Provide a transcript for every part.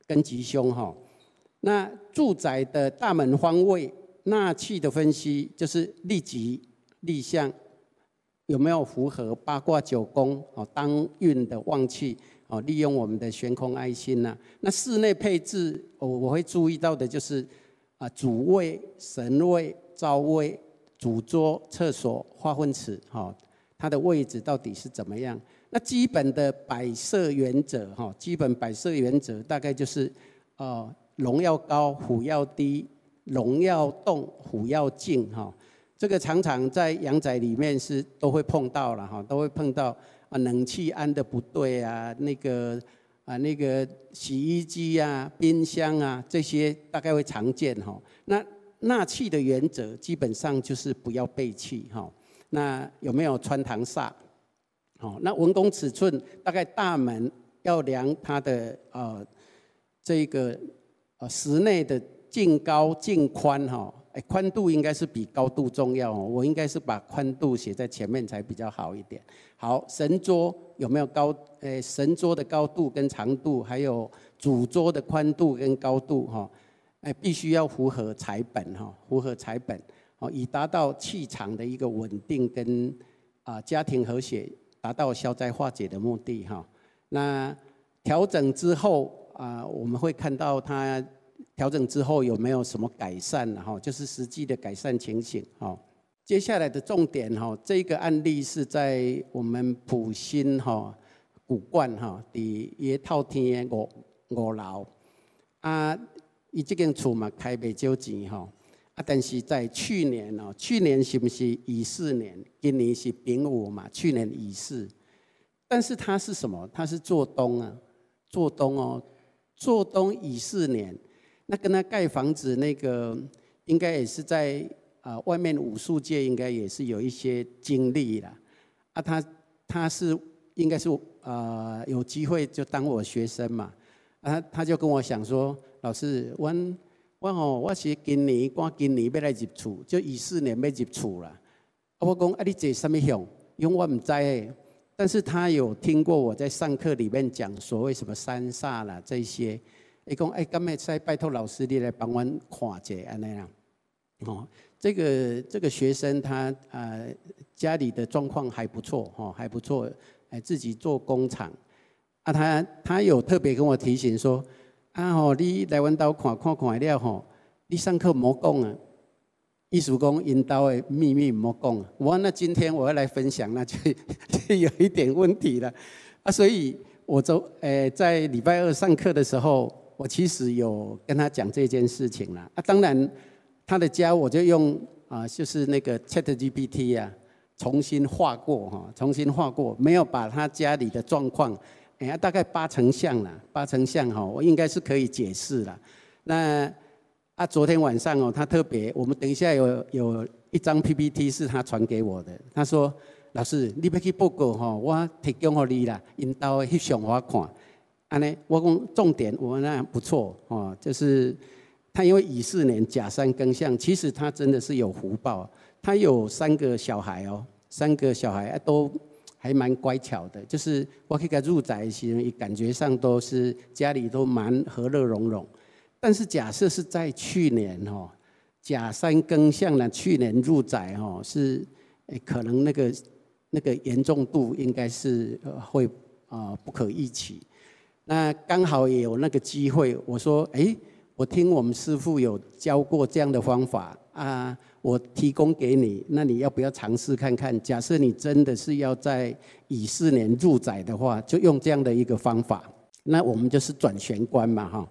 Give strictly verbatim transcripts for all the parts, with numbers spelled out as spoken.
跟吉凶哈。那住宅的大门方位纳气的分析，就是立吉、立向有没有符合八卦九宫哦当运的旺气哦，利用我们的悬空爱心呐、啊。那室内配置，我我会注意到的就是啊主位、神位、灶位、主桌、厕所、化粪池哈、哦，它的位置到底是怎么样？那基本的摆设原则哈，基本摆设原则大概就是哦。龙要高，虎要低；龙要动，虎要静。哈，这个常常在阳宅里面是都会碰到了哈，都会碰到啊，冷气安的不对啊，那个啊那个洗衣机啊、冰箱啊这些大概会常见哈。那纳气的原则基本上就是不要背气哈。那有没有穿堂煞？好，那文公尺寸大概大门要量它的呃这个。呃，室内的净高净宽哈，哎，宽度应该是比高度重要哦。我应该是把宽度写在前面才比较好一点。好，神桌有没有高？诶，神桌的高度跟长度，还有主桌的宽度跟高度哈，哎，必须要符合财本哈，符合财本哦，以达到气场的一个稳定跟啊家庭和谐，达到消灾化解的目的哈。那调整之后。啊，我们会看到它调整之后有没有什么改善哈，就是实际的改善情形哈。接下来的重点哈，这个案例是在我们埔心哈古观哈，伫野套天五五楼啊，伊这间厝嘛开袂少钱哈啊，但是在去年哦，去年是不是乙巳年？今年是丙午嘛，去年乙巳，但是它是什么？它是做冬啊，做冬哦。做冬乙巳年，那跟他盖房子那个，应该也是在啊、呃、外面武术界应该也是有一些经历啦。啊，他他是应该是啊、呃、有机会就当我学生嘛。啊，他就跟我讲说，老师，我我吼我是今年我今年要来入厝，就乙巳年要入厝啦。啊，我讲啊你坐什么向？因为我唔知诶。但是他有听过我在上课里面讲所谓什么三煞啦这些，伊讲哎，敢会使拜托老师你来帮我看一下安尼啦。哦，这个这个学生他呃家里的状况还不错哈，还不错，哎自己做工厂，啊他他有特别跟我提醒说，啊吼你来阮兜看看看了吼，你上课莫讲啊。艺术工引导的秘密莫讲，我那今天我要来分享，那就就有一点问题了啊！所以我周诶在礼拜二上课的时候，我其实有跟他讲这件事情了啊。当然，他的家我就用啊，就是那个 ChatGPT 啊，重新画过哈，重新画过，没有把他家里的状况，哎，大概八成像了，八成像哈，我应该是可以解释了。那。啊，昨天晚上哦，他特别，我们等一下有有一张 P P T 是他传给我的。他说：“老师，你要去报告吼，我提供给你啦，引导翕相我看。”安尼，我讲重点，我那不错哦，就是他因为乙巳年甲山庚向，其实他真的是有福报。他有三个小孩哦，三个小孩都还蛮乖巧的，就是我去给入宅时，感觉上都是家里都蛮和乐融融。但是假设是在去年哈，甲山庚向呢，去年入宅哈是，可能那个那个严重度应该是会啊不可预期。那刚好也有那个机会，我说哎，我听我们师父有教过这样的方法啊，我提供给你，那你要不要尝试看看？假设你真的是要在乙巳年入宅的话，就用这样的一个方法，那我们就是转玄关嘛哈。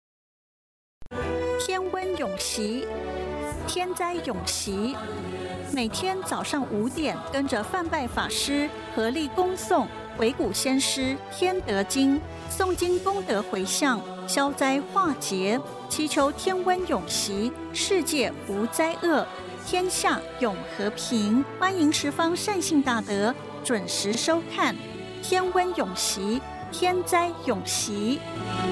天温永习，天灾永习。每天早上五点，跟着范拜法师合力恭诵回古先师天德经，诵经功德回向，消灾化劫，祈求天温永习，世界无灾厄，天下永和平。欢迎十方善信大德准时收看《天温永习，天灾永习》。